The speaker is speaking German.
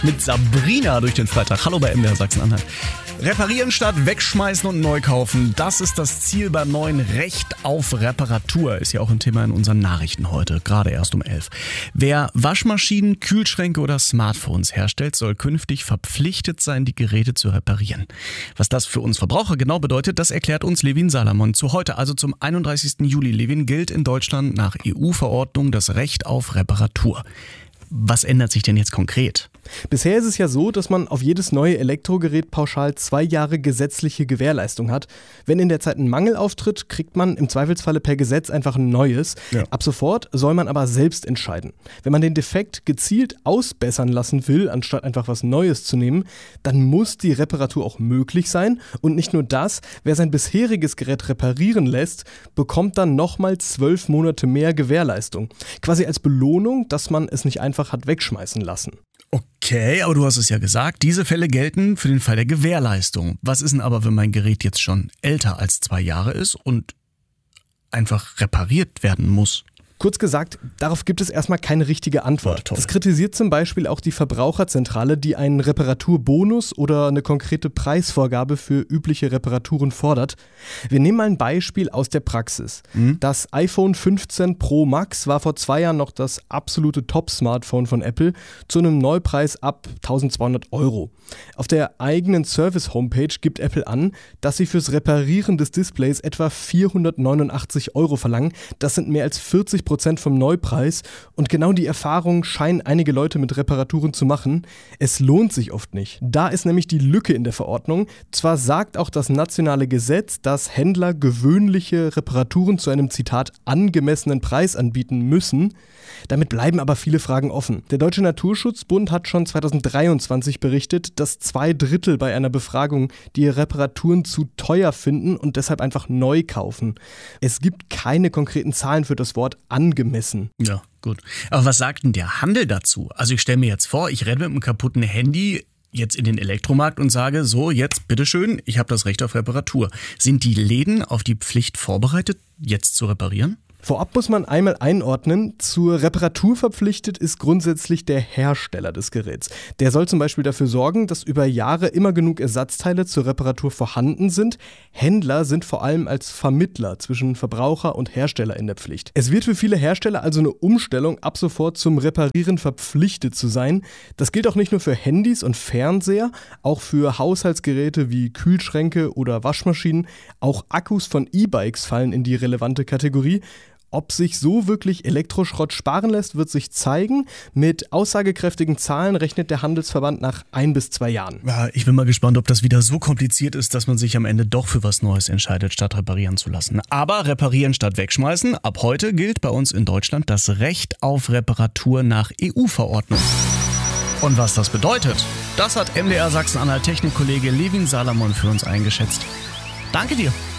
mit Sabrina durch den Freitag. Hallo bei MDR Sachsen-Anhalt. Reparieren statt wegschmeißen und neu kaufen. Das ist das Ziel beim neuen Recht auf Reparatur. Ist ja auch ein Thema in unseren Nachrichten heute, gerade erst um 11. Wer Waschmaschinen, Kühlschränke oder Smartphones herstellt, soll künftig verpflichtet sein, die Geräte zu reparieren. Was das für uns Verbraucher genau bedeutet, das erklärt uns Levin Salamon zu heute, also zum 31. Juli. Levin, gilt in Deutschland nach EU-Verordnung das Recht auf Reparatur. Was ändert sich denn jetzt konkret? Bisher ist es ja so, dass man auf jedes neue Elektrogerät pauschal 2 Jahre gesetzliche Gewährleistung hat. Wenn in der Zeit ein Mangel auftritt, kriegt man im Zweifelsfalle per Gesetz einfach ein neues. Ja. Ab sofort soll man aber selbst entscheiden. Wenn man den Defekt gezielt ausbessern lassen will, anstatt einfach was Neues zu nehmen, dann muss die Reparatur auch möglich sein. Und nicht nur das, wer sein bisheriges Gerät reparieren lässt, bekommt dann nochmal 12 Monate mehr Gewährleistung. Quasi als Belohnung, dass man es nicht einfach hat wegschmeißen lassen. Okay, aber du hast es ja gesagt, diese Fälle gelten für den Fall der Gewährleistung. Was ist denn aber, wenn mein Gerät jetzt schon älter als 2 Jahre ist und einfach repariert werden muss? Kurz gesagt, darauf gibt es erstmal keine richtige Antwort. Das kritisiert zum Beispiel auch die Verbraucherzentrale, die einen Reparaturbonus oder eine konkrete Preisvorgabe für übliche Reparaturen fordert. Wir nehmen mal ein Beispiel aus der Praxis. Das iPhone 15 Pro Max war vor 2 Jahren noch das absolute Top-Smartphone von Apple zu einem Neupreis ab 1.200 €. Auf der eigenen Service-Homepage gibt Apple an, dass sie fürs Reparieren des Displays etwa 489 € verlangen. Das sind mehr als 40% vom Neupreis, und genau die Erfahrung scheinen einige Leute mit Reparaturen zu machen. Es lohnt sich oft nicht. Da ist nämlich die Lücke in der Verordnung. Zwar sagt auch das nationale Gesetz, dass Händler gewöhnliche Reparaturen zu einem, Zitat, angemessenen Preis anbieten müssen. Damit bleiben aber viele Fragen offen. Der Deutsche Naturschutzbund hat schon 2023 berichtet, dass 2/3 bei einer Befragung die Reparaturen zu teuer finden und deshalb einfach neu kaufen. Es gibt keine konkreten Zahlen für das Wort angemessen. Ja, gut. Aber was sagt denn der Handel dazu? Also ich stelle mir jetzt vor, ich renne mit einem kaputten Handy jetzt in den Elektromarkt und sage, so, jetzt bitteschön, ich habe das Recht auf Reparatur. Sind die Läden auf die Pflicht vorbereitet, jetzt zu reparieren? Vorab muss man einmal einordnen, zur Reparatur verpflichtet ist grundsätzlich der Hersteller des Geräts. Der soll zum Beispiel dafür sorgen, dass über Jahre immer genug Ersatzteile zur Reparatur vorhanden sind. Händler sind vor allem als Vermittler zwischen Verbraucher und Hersteller in der Pflicht. Es wird für viele Hersteller also eine Umstellung, ab sofort zum Reparieren verpflichtet zu sein. Das gilt auch nicht nur für Handys und Fernseher, auch für Haushaltsgeräte wie Kühlschränke oder Waschmaschinen. Auch Akkus von E-Bikes fallen in die relevante Kategorie. Ob sich so wirklich Elektroschrott sparen lässt, wird sich zeigen. Mit aussagekräftigen Zahlen rechnet der Handelsverband nach 1 bis 2 Jahren. Ja, ich bin mal gespannt, ob das wieder so kompliziert ist, dass man sich am Ende doch für was Neues entscheidet, statt reparieren zu lassen. Aber reparieren statt wegschmeißen, ab heute gilt bei uns in Deutschland das Recht auf Reparatur nach EU-Verordnung. Und was das bedeutet, das hat MDR Sachsen-Anhalt Technikkollege Levin Salamon für uns eingeschätzt. Danke dir.